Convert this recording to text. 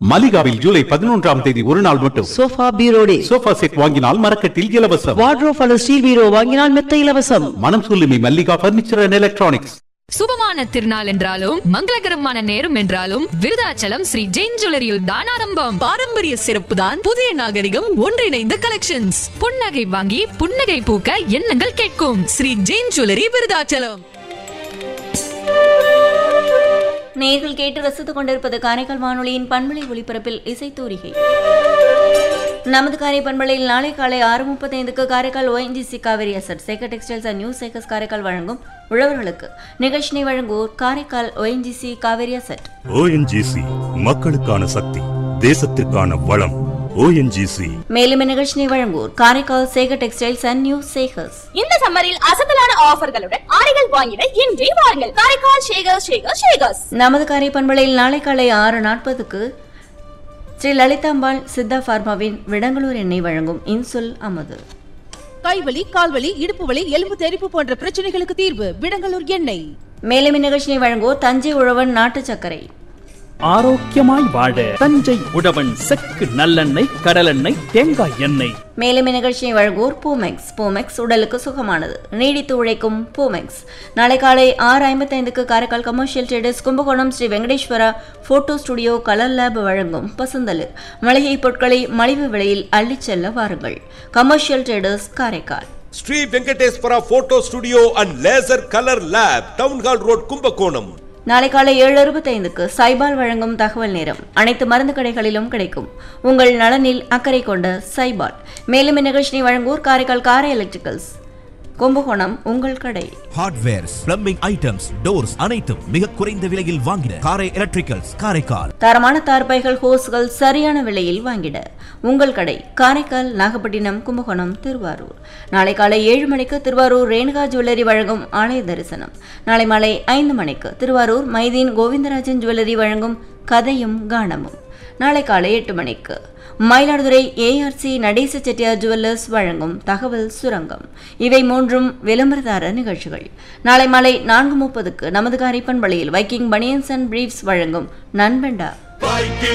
மலிகாவில் ஜூலை 11ஆம் தேதி ஒரு நாள் மட்டும் சோஃபா பீரோ டே. சோஃபா செட் வாங்கினால் மரக்கட்டில் இலவசம். வார்ட்ரோப் அல்லது ஸ்டீல் பீரோ வாங்கினால் மெத்த இலவசம். மனம் சொல்லுமி மல்லிகா பர்னிச்சர் அண்ட் எலக்ட்ரானிக்ஸ். சுபமான திருநாள் என்றாலும் மங்களகரமான நேரம் என்றாலும் விருதாச்சலம் ஸ்ரீ ஜெயின் ஜுவல்லரியில் தான் ஆரம்பம். பாரம்பரிய சிறப்பு தான் புதிய நாகரிகம் ஒன்றிணைந்த கலெக்ஷன்ஸ். புன்னகை வாங்கி புன்னகை பூக்க எண்ணங்கள் கேட்கும். ஸ்ரீ ஜெயின் ஜுவல்லரி விருதாச்சலம். நேர்கள் கேட்டு ரசித்துக் கொண்டிருப்பது காரைக்கால் வானொலியின் பண்பலை ஒலிபரப்பில் இசைத்தூரிகை. நமது காரை பண்பலையில் நாளை காலை 6:35 Karaikal ONGC Kaveri asset Sekar textiles and new Sekar's Karaikal வழங்கும் உழவர்களுக்கு நிகழ்ச்சியை வழங்குவோர் Karaikal ONGC Kaveri asset. ONGC மக்களுக்கான சக்தி, தேசத்திற்கான வளம். ONGC. மேலும் நிகழ்ச்சியை வழங்குவோர் Karaikal Sekar textiles and new Sekar's. இந்த சம்மரில் அசத்தலான ஆஃபர்களுடன் ஆடைகள் வாங்கிட இன்றே வாருங்கள் காரைக்கால் ஷேகர்ஸ். நமது காரை பண்பலையில் நாளை காலை 6:40 ஸ்ரீ லலிதாம்பாள் சித்தா பார்மாவின் விடங்களூர் எண்ணெய் வழங்கும் இன்சொல் அமது. கைவலி, கால்வலி, இடுப்பு வலி, எலும்பு தெறிப்பு போன்ற பிரச்சனைகளுக்கு தீர்வு விடங்களூர் எண்ணெய். மேலும் இந்நிகழ்ச்சியை வழங்குவோர் தஞ்சை உழவன் நாட்டு சர்க்கரை. ஆரோக்கியமாய் வாழ தஞ்சை உழவன் செக்கு நல்லெண்ணெய், கடலெண்ணெய், தேங்காய் எண்ணெய். மேலும் இந்நிகழ்ச்சியை வழங்குவோர் பூமெக்ஸ் உடலுக்கு சுகமானது, நீடித்து உழைக்கும் பூமெக்ஸ். நாளை காலை 6:55 Karaikal commercial traders Kumbakonam Sri Venkateswara photo studio colour lab வழங்கும் பசுந்தளிர் மளிகை பொருட்களை மலிவு விலையில் அள்ளிச் செல்ல வாருங்கள். Commercial traders Karaikal. Sri Venkateswara photo studio and laser colour lab, town hall road, Kumbakonam. நாளை காலை 7:65 சைபால் வழங்கும் தகவல் நேரம் அனைத்து மருந்து கடைகளிலும் கிடைக்கும். உங்கள் நலனில் அக்கறை கொண்ட சைபால். மேலும் இந்நிகழ்ச்சியை வழங்குவோர் காரைக்கால் காரை எலக்ட்ரிக்கல்ஸ் கும்பகோணம் உங்கள் கடை. ஹார்ட்வேர்ஸ், பிளம்பிங் ஐட்டம்ஸ், டோர்ஸ் அனைத்தும் மிக குறைந்த விலையில் வாங்கிட காரை எலக்ட்ரிக்கல்ஸ் காரைக்கால். தரமான தார்பாய்கள், ஹோஸ்கள் சரியான விலையில் வாங்கிட உங்கள் கடை காரைக்கால், நாகப்பட்டினம், கும்பகோணம், திருவாரூர். நாளை காலை 7 மணிக்கு திருவாரூர் ரேணுகா ஜுவல்லரி வழங்கும் ஆலய தரிசனம். நாளை மாலை 5 மணிக்கு திருவாரூர் மைதீன் கோவிந்தராஜன் ஜுவல்லரி வழங்கும் கதையும் கானமும். நாளை காலை 8 மணிக்கு மயிலாடுதுறை ARC நடேச செட்டியார் ஜுவல்லர்ஸ் வழங்கும் தகவல் சுரங்கம். இவை மூன்றும் விளம்பரதார நிகழ்ச்சிகள். நாளை மாலை 4:30 நமது காரை பண்பலையில் வைக்கிங் பனியன்ஸ் அண்ட் பிரீஃப்ஸ் வழங்கும் நண்பண்டா.